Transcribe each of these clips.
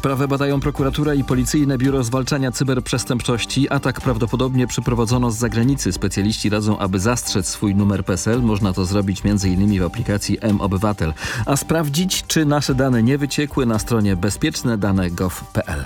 Sprawę badają prokuratura i Policyjne Biuro Zwalczania Cyberprzestępczości. Atak prawdopodobnie przyprowadzono z zagranicy. Specjaliści radzą, aby zastrzec swój numer PESEL. Można to zrobić m.in. w aplikacji mObywatel. A sprawdzić, czy nasze dane nie wyciekły, na stronie bezpieczne-dane.gov.pl.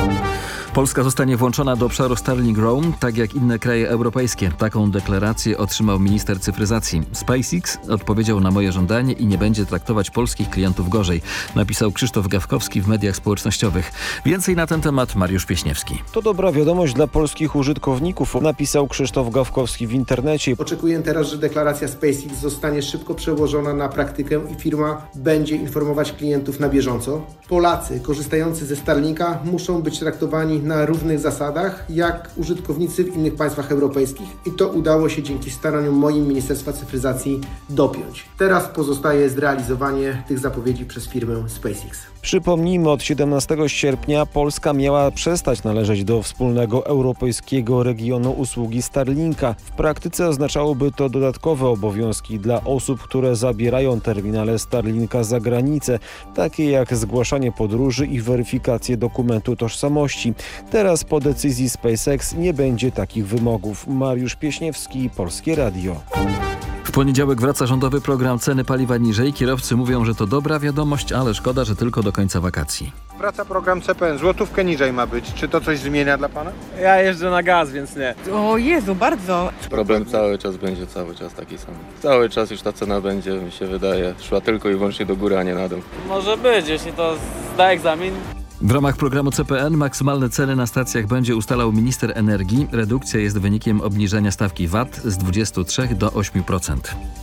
Polska zostanie włączona do obszaru Starlink Roam, tak jak inne kraje europejskie. Taką deklarację otrzymał minister cyfryzacji. SpaceX odpowiedział na moje żądanie i nie będzie traktować polskich klientów gorzej, napisał Krzysztof Gawkowski w mediach społecznościowych. Więcej na ten temat Mariusz Pieśniewski. To dobra wiadomość dla polskich użytkowników, napisał Krzysztof Gawkowski w internecie. Oczekuję teraz, że deklaracja SpaceX zostanie szybko przełożona na praktykę i firma będzie informować klientów na bieżąco. Polacy korzystający ze Starlinka muszą być traktowani na równych zasadach jak użytkownicy w innych państwach europejskich i to udało się dzięki staraniom moim Ministerstwa Cyfryzacji dopiąć. Teraz pozostaje zrealizowanie tych zapowiedzi przez firmę SpaceX. Przypomnijmy, od 17 sierpnia Polska miała przestać należeć do wspólnego europejskiego regionu usługi Starlinka. W praktyce oznaczałoby to dodatkowe obowiązki dla osób, które zabierają terminale Starlinka za granicę, takie jak zgłaszanie podróży i weryfikację dokumentu tożsamości. Teraz po decyzji SpaceX nie będzie takich wymogów. Mariusz Pieśniewski, Polskie Radio. W poniedziałek wraca rządowy program Ceny paliwa niżej. Kierowcy mówią, że to dobra wiadomość, ale szkoda, że tylko do końca wakacji. Wraca program CPN, złotówkę niżej ma być. Czy to coś zmienia dla pana? Ja jeżdżę na gaz, więc nie. O Jezu, bardzo. Problem cały czas będzie taki sam. Cały czas już ta cena będzie, mi się wydaje, szła tylko i wyłącznie do góry, a nie na dół. Może być, jeśli to zda egzamin. W ramach programu CPN maksymalne ceny na stacjach będzie ustalał minister energii. Redukcja jest wynikiem obniżenia stawki VAT z 23 do 8%.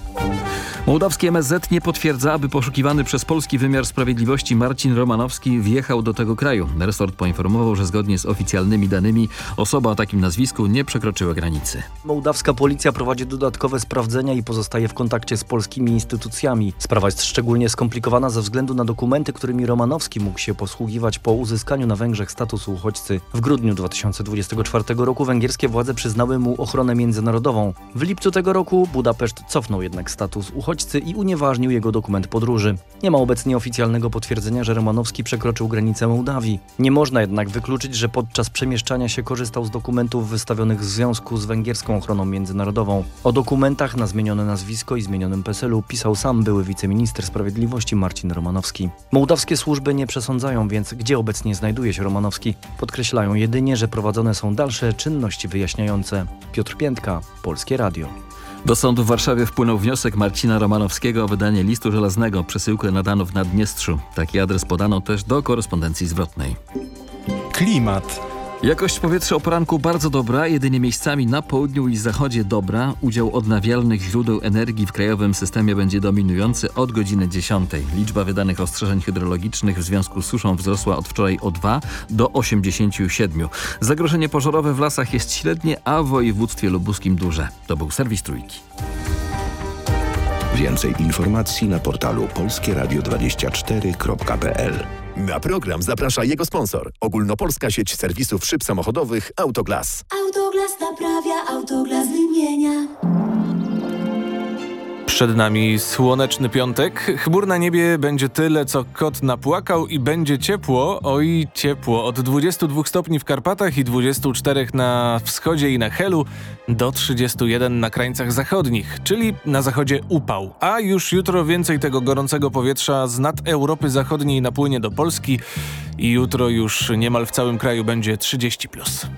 Mołdawski MSZ nie potwierdza, aby poszukiwany przez polski wymiar sprawiedliwości Marcin Romanowski wjechał do tego kraju. Resort poinformował, że zgodnie z oficjalnymi danymi osoba o takim nazwisku nie przekroczyła granicy. Mołdawska policja prowadzi dodatkowe sprawdzenia i pozostaje w kontakcie z polskimi instytucjami. Sprawa jest szczególnie skomplikowana ze względu na dokumenty, którymi Romanowski mógł się posługiwać po uzyskaniu na Węgrzech statusu uchodźcy. W grudniu 2024 roku węgierskie władze przyznały mu ochronę międzynarodową. W lipcu tego roku Budapeszt cofnął jednak status uchodźcy i unieważnił jego dokument podróży. Nie ma obecnie oficjalnego potwierdzenia, że Romanowski przekroczył granicę Mołdawii. Nie można jednak wykluczyć, że podczas przemieszczania się korzystał z dokumentów wystawionych w związku z węgierską ochroną międzynarodową. O dokumentach na zmienione nazwisko i zmienionym PESEL-u pisał sam były wiceminister sprawiedliwości Marcin Romanowski. Mołdawskie służby nie przesądzają więc, gdzie obecnie znajduje się Romanowski. Podkreślają jedynie, że prowadzone są dalsze czynności wyjaśniające. Piotr Piętka, Polskie Radio. Do sądu w Warszawie wpłynął wniosek Marcina Romanowskiego o wydanie listu żelaznego. Przesyłkę nadano w Naddniestrzu. Taki adres podano też do korespondencji zwrotnej. Klimat. Jakość powietrza o poranku bardzo dobra, jedynie miejscami na południu i zachodzie dobra. Udział odnawialnych źródeł energii w krajowym systemie będzie dominujący od godziny 10. Liczba wydanych ostrzeżeń hydrologicznych w związku z suszą wzrosła od wczoraj o 2 do 87. Zagrożenie pożarowe w lasach jest średnie, a w województwie lubuskim duże. To był serwis Trójki. Więcej informacji na portalu polskieradio24.pl. Na program zaprasza jego sponsor. Ogólnopolska sieć serwisów szyb samochodowych Autoglas. Autoglas naprawia, Autoglas wymienia. Przed nami słoneczny piątek. Chmur na niebie będzie tyle, co kot napłakał i będzie ciepło. Oj, ciepło. Od 22 stopni w Karpatach i 24 na wschodzie i na Helu do 31 na krańcach zachodnich, czyli na zachodzie upał. A już jutro więcej tego gorącego powietrza z nad Europy Zachodniej napłynie do Polski i jutro już niemal w całym kraju będzie 30+.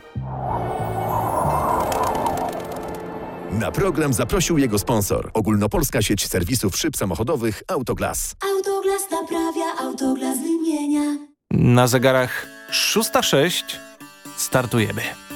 Na program zaprosił jego sponsor. Ogólnopolska sieć serwisów szyb samochodowych Autoglas. Autoglas naprawia, Autoglas wymienia. Na zegarach 6:06 startujemy.